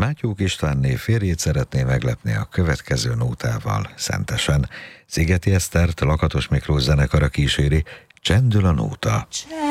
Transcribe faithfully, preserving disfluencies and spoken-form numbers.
Mátyók Istvánné férjét szeretné meglepni a következő nótával Szentesen. Szigeti Esztert Lakatos Miklós zenekara kíséri, Csendül a nóta.